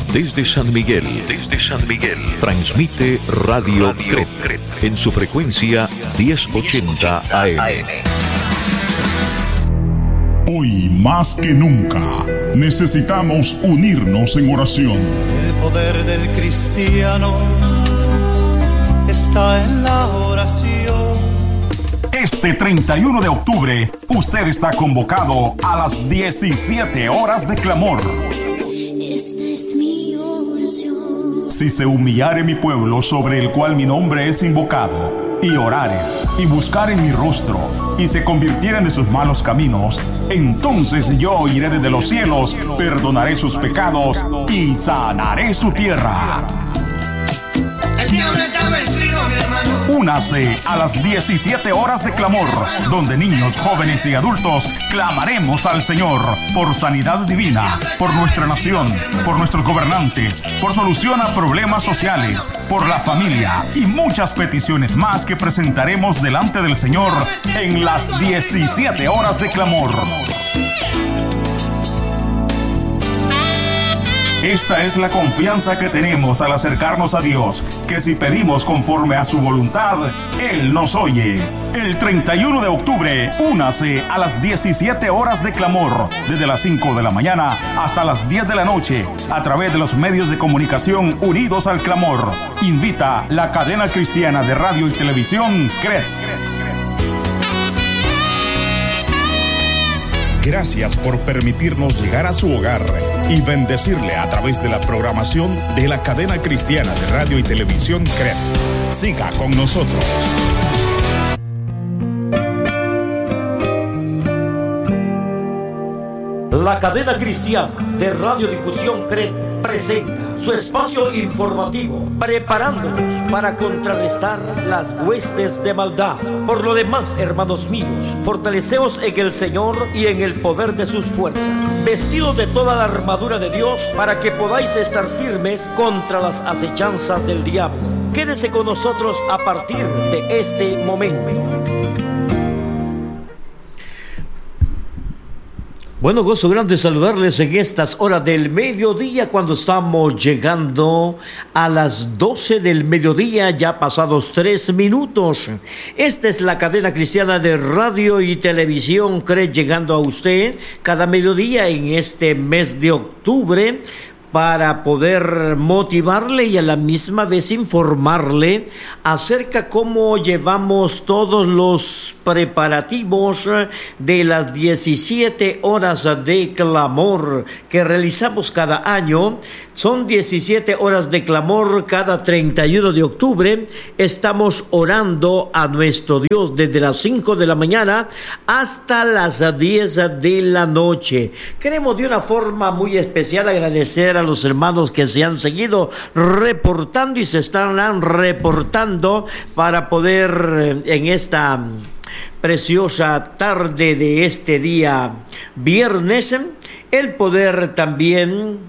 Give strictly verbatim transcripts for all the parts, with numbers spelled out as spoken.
Desde San Miguel, desde San Miguel, transmite Radio, Radio Cret, Cret en su frecuencia diez ochenta A M. Hoy más que nunca necesitamos unirnos en oración. El poder del cristiano está en la oración. Este treinta y uno de octubre, usted está convocado a las diecisiete horas de clamor. Esta es mi oración. Si se humillare mi pueblo sobre el cual mi nombre es invocado, y orare, y buscare mi rostro, y se convirtieren de sus malos caminos, entonces yo oiré desde los cielos, perdonaré sus pecados, y sanaré su tierra. El diablo está vencido, mi hermano. Únase a las diecisiete horas de clamor, donde niños, jóvenes y adultos clamaremos al Señor por sanidad divina, por nuestra nación, por nuestros gobernantes, por solución a problemas sociales, por la familia y muchas peticiones más que presentaremos delante del Señor en las diecisiete horas de clamor. Esta es la confianza que tenemos al acercarnos a Dios, que si pedimos conforme a su voluntad, Él nos oye. El treinta y uno de octubre, únase a las diecisiete horas de clamor, desde las cinco de la mañana hasta las diez de la noche, a través de los medios de comunicación unidos al clamor. Invita la cadena cristiana de radio y televisión Cret. Gracias por permitirnos llegar a su hogar y bendecirle a través de la programación de la cadena cristiana de radio y televisión Cret. Siga con nosotros. La cadena cristiana de radiodifusión Cret presenta su espacio informativo, preparándonos para contrarrestar las huestes de maldad. Por lo demás, hermanos míos, fortaleceos en el Señor y en el poder de sus fuerzas, vestidos de toda la armadura de Dios, para que podáis estar firmes contra las acechanzas del diablo. Quédese con nosotros a partir de este momento. Bueno, gozo grande saludarles en estas horas del mediodía, cuando estamos llegando a las doce del mediodía, ya pasados tres minutos. Esta es la cadena cristiana de radio y televisión Cret, llegando a usted cada mediodía en este mes de octubre, para poder motivarle y a la misma vez informarle acerca cómo llevamos todos los preparativos de las diecisiete horas de clamor que realizamos cada año. Son diecisiete horas de clamor cada treinta y uno de octubre. Estamos orando a nuestro Dios desde las cinco de la mañana hasta las diez de la noche. Queremos de una forma muy especial agradecer a los hermanos que se han seguido reportando y se están reportando para poder en esta preciosa tarde de este día viernes, el poder también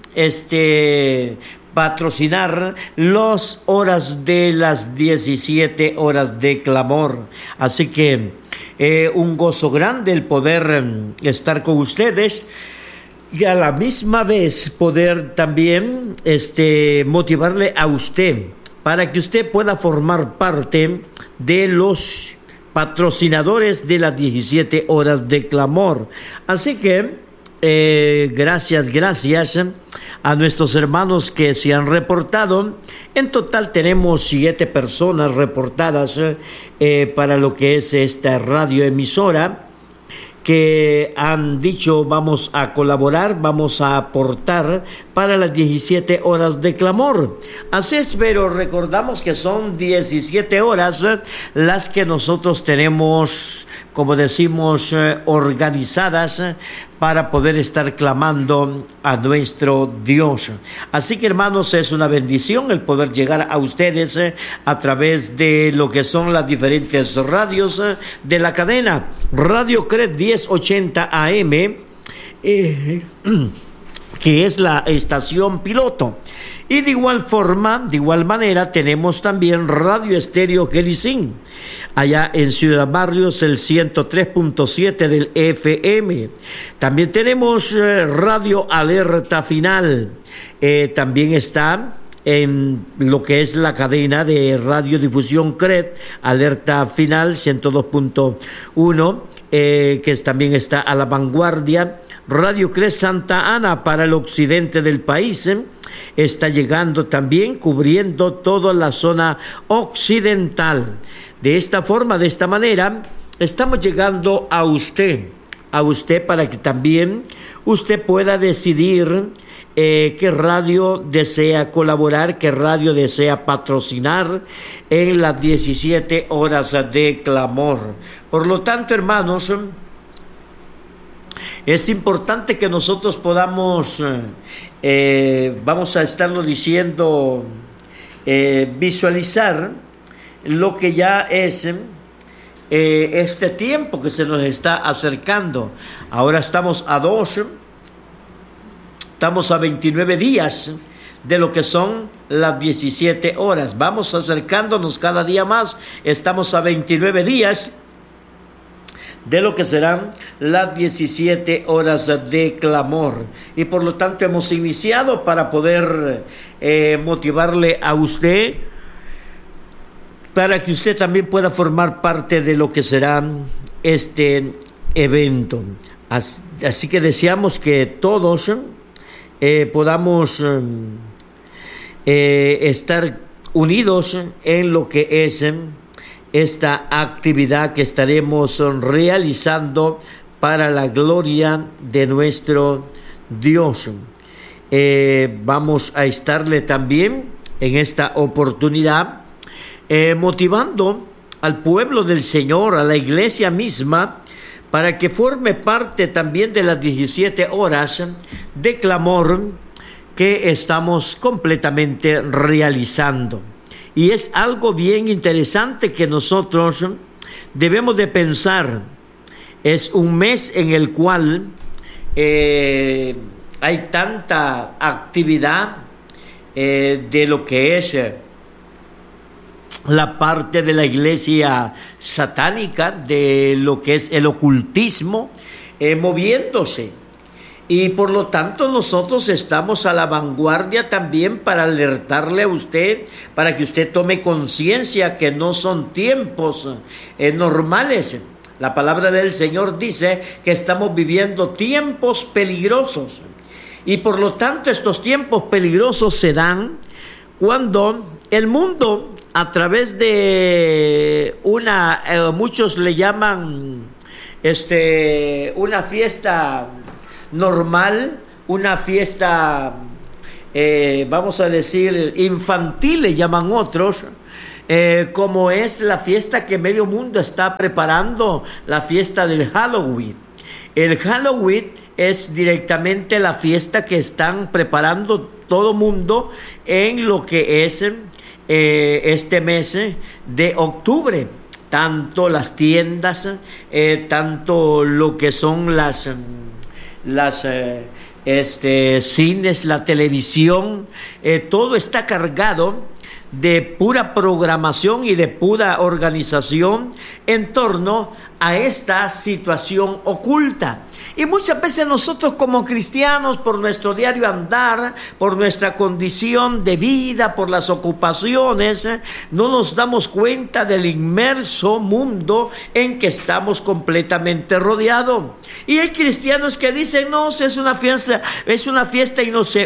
este patrocinar las horas de las diecisiete horas de clamor. Así que eh, un gozo grande el poder estar con ustedes y a la misma vez poder también este, motivarle a usted para que usted pueda formar parte de los patrocinadores de las diecisiete horas de clamor. Así que eh, gracias, gracias a nuestros hermanos que se han reportado. En total tenemos siete personas reportadas eh, para lo que es esta radioemisora, que han dicho vamos a colaborar, vamos a aportar para las diecisiete horas de clamor. Así es, pero recordamos que son diecisiete horas las que nosotros tenemos, como decimos, organizadas para poder estar clamando a nuestro Dios. Así que, hermanos, es una bendición el poder llegar a ustedes a través de lo que son las diferentes radios de la cadena. Radio Cret diez ochenta A M, eh, que es la estación piloto. Y de igual forma, de igual manera, tenemos también Radio Estéreo Gelicín, allá en Ciudad Barrios, el ciento tres punto siete del F M. También tenemos eh, Radio Alerta Final. eh, también está en lo que es la cadena de radiodifusión C R E T, Alerta Final ciento dos punto uno, eh, que es, también está a la vanguardia. Radio C R E T Santa Ana para el occidente del país, eh, está llegando también, cubriendo toda la zona occidental. De esta forma, de esta manera, estamos llegando a usted, a usted para que también usted pueda decidir Eh, qué radio desea colaborar, qué radio desea patrocinar en las diecisiete horas de clamor. Por lo tanto, hermanos, es importante que nosotros podamos, eh, vamos a estarlo diciendo, eh, visualizar lo que ya es eh, este tiempo que se nos está acercando. Ahora estamos a dos. Estamos a veintinueve días de lo que son las diecisiete horas. Vamos acercándonos cada día más. Estamos a veintinueve días de lo que serán las diecisiete horas de clamor. Y por lo tanto hemos iniciado para poder eh, motivarle a usted, para que usted también pueda formar parte de lo que será este evento. Así, así que deseamos que todos Eh, podamos eh, estar unidos en lo que es eh, esta actividad que estaremos realizando para la gloria de nuestro Dios. Eh, vamos a estarle también en esta oportunidad eh, motivando al pueblo del Señor, a la iglesia misma, para que forme parte también de las diecisiete horas de clamor que estamos completamente realizando. Y es algo bien interesante que nosotros debemos de pensar. Es un mes en el cual eh, hay tanta actividad eh, de lo que es eh, la parte de la iglesia satánica, de lo que es el ocultismo, eh, moviéndose. Y por lo tanto nosotros estamos a la vanguardia también para alertarle a usted, para que usted tome conciencia que no son tiempos eh, normales. La palabra del Señor dice que estamos viviendo tiempos peligrosos. Y por lo tanto estos tiempos peligrosos se dan cuando el mundo, a través de una, eh, muchos le llaman este, una fiesta normal, una fiesta, eh, vamos a decir, infantil, le llaman otros, eh, como es la fiesta que medio mundo está preparando, la fiesta del Halloween. El Halloween es directamente la fiesta que están preparando todo mundo en lo que es eh, este mes de octubre. Tanto las tiendas, eh, tanto lo que son las... las eh, este, cines, la televisión, eh, todo está cargado de pura programación y de pura organización en torno a esta situación oculta. Y muchas veces nosotros como cristianos, por nuestro diario andar, por nuestra condición de vida, por las ocupaciones, no nos damos cuenta del inmerso mundo en que estamos completamente rodeados. Y hay cristianos que dicen, no, es una fiesta, es una fiesta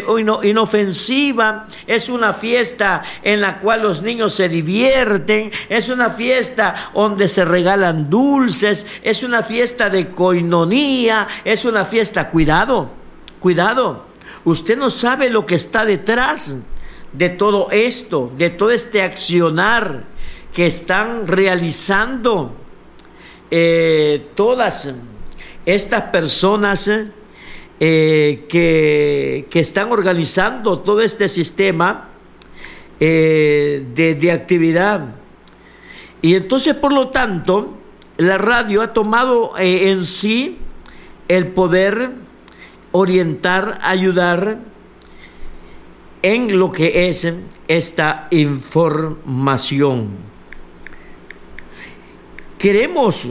inofensiva, es una fiesta en la cual los niños se divierten, es una fiesta donde se regalan dulces, es una fiesta de coinonía, es una fiesta. Cuidado, cuidado. Usted no sabe lo que está detrás de todo esto, de todo este accionar que están realizando eh, todas estas personas eh, que, que están organizando todo este sistema eh, de, de actividad. Y entonces, por lo tanto, la radio ha tomado eh, en sí el poder orientar, ayudar en lo que es esta información. Queremos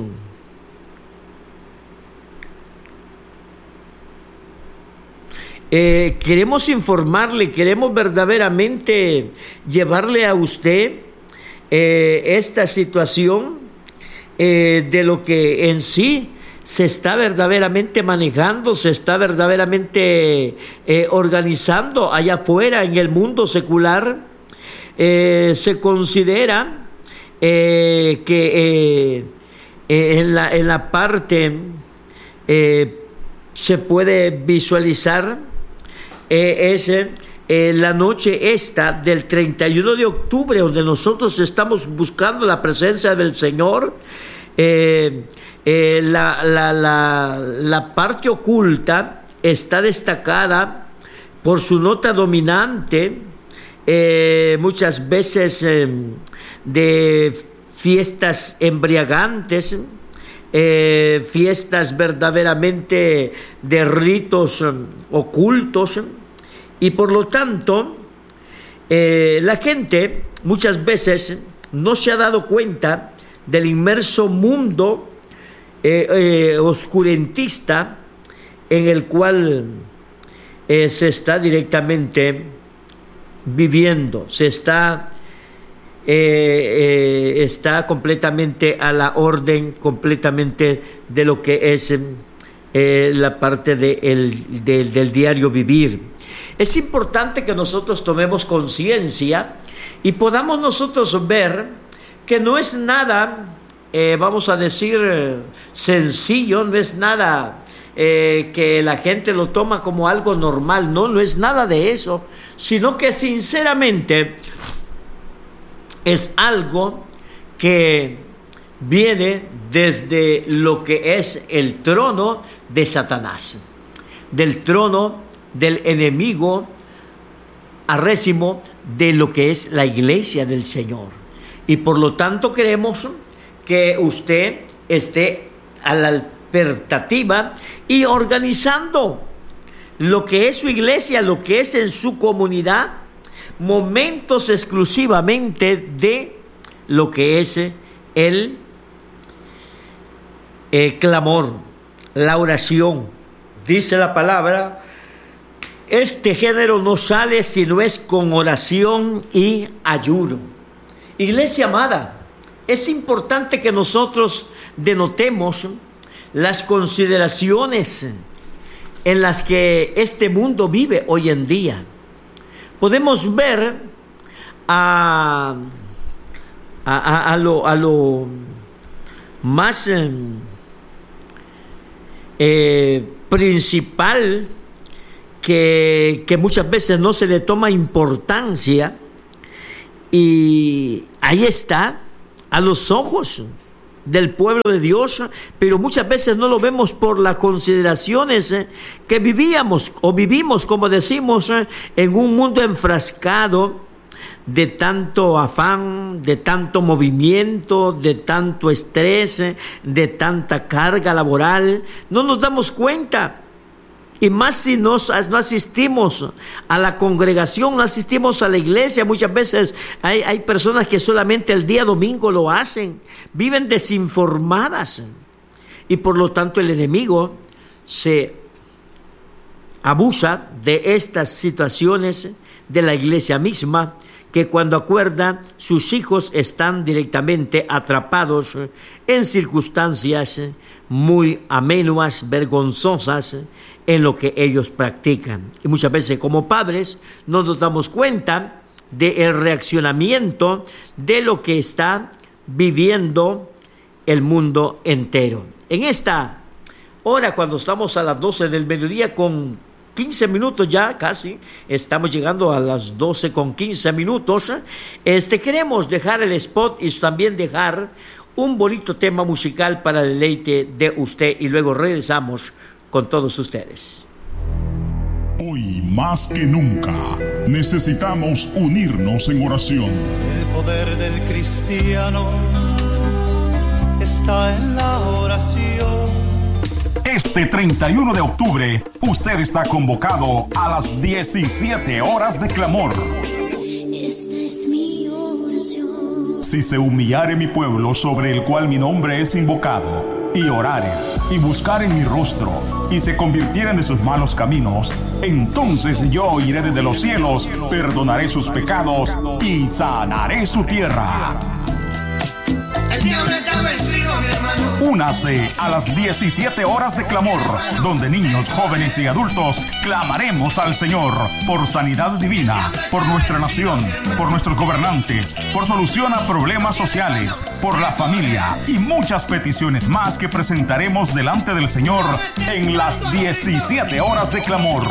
Eh, queremos informarle, queremos verdaderamente llevarle a usted eh, esta situación eh, de lo que en sí se está verdaderamente manejando, se está verdaderamente eh, organizando allá afuera en el mundo secular. Eh, se considera eh, que eh, eh, en, la, en la parte eh, se puede visualizar eh, ese, eh, la noche esta del treinta y uno de octubre, donde nosotros estamos buscando la presencia del Señor. Eh, eh, la, la, la, la parte oculta está destacada por su nota dominante, eh, muchas veces eh, de fiestas embriagantes, eh, fiestas verdaderamente de ritos eh, ocultos, y por lo tanto eh, la gente muchas veces no se ha dado cuenta del inmerso mundo eh, eh, oscurantista en el cual eh, se está directamente viviendo, se está eh, eh, está completamente a la orden, completamente de lo que es eh, la parte de el, de, del diario vivir. Es importante que nosotros tomemos conciencia y podamos nosotros ver que no es nada, eh, vamos a decir, eh, sencillo, no es nada eh, que la gente lo toma como algo normal, no, no es nada de eso, sino que sinceramente es algo que viene desde lo que es el trono de Satanás, del trono del enemigo arrésimo de lo que es la iglesia del Señor. Y por lo tanto queremos que usted esté a la expectativa y organizando lo que es su iglesia, lo que es en su comunidad, momentos exclusivamente de lo que es el, el clamor, la oración. Dice la palabra, este género no sale si no es con oración y ayuno. Iglesia amada, es importante que nosotros denotemos las consideraciones en las que este mundo vive hoy en día. Podemos ver a, a, a, a, lo, a lo más eh, eh, principal que, que muchas veces no se le toma importancia, y ahí está, a los ojos del pueblo de Dios, pero muchas veces no lo vemos por las consideraciones que vivíamos o vivimos, como decimos, en un mundo enfrascado de tanto afán, de tanto movimiento, de tanto estrés, de tanta carga laboral. No nos damos cuenta. Y más si nos, no asistimos a la congregación, no asistimos a la iglesia. Muchas veces hay, hay personas que solamente el día domingo lo hacen, viven desinformadas. Y por lo tanto el enemigo se abusa de estas situaciones de la iglesia misma, que cuando acuerda, sus hijos están directamente atrapados en circunstancias muy amenuas, vergonzosas, en lo que ellos practican. Y muchas veces como padres no nos damos cuenta del reaccionamiento de lo que está viviendo el mundo entero. En esta hora, cuando estamos a las doce del mediodía con quince minutos, ya casi estamos llegando a las doce con quince minutos, este, queremos dejar el spot y también dejar un bonito tema musical para el deleite de usted, y luego regresamos con todos ustedes. Hoy más que nunca necesitamos unirnos en oración. El poder del cristiano está en la oración. Este treinta y uno de octubre, usted está convocado a las diecisiete horas de clamor. Esta es mi oración. Si se humillare mi pueblo, sobre el cual mi nombre es invocado, y orare, y buscare mi rostro, y se convirtieren de sus malos caminos, entonces yo iré desde los cielos, perdonaré sus pecados y sanaré su tierra. El diablo está vencido, mi hermano. Únase a las diecisiete horas de clamor, donde niños, jóvenes y adultos clamaremos al Señor por sanidad divina, por nuestra nación, por nuestros gobernantes, por solución a problemas sociales, por la familia y muchas peticiones más que presentaremos delante del Señor en las diecisiete horas de clamor.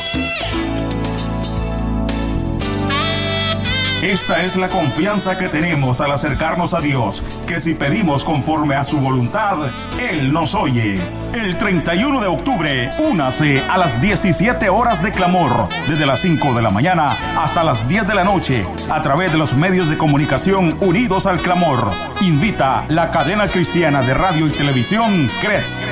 Esta es la confianza que tenemos al acercarnos a Dios, que si pedimos conforme a su voluntad, Él nos oye. El treinta y uno de octubre, únase a las diecisiete horas de clamor, desde las cinco de la mañana hasta las diez de la noche, a través de los medios de comunicación unidos al clamor. Invita la cadena cristiana de radio y televisión C R E P.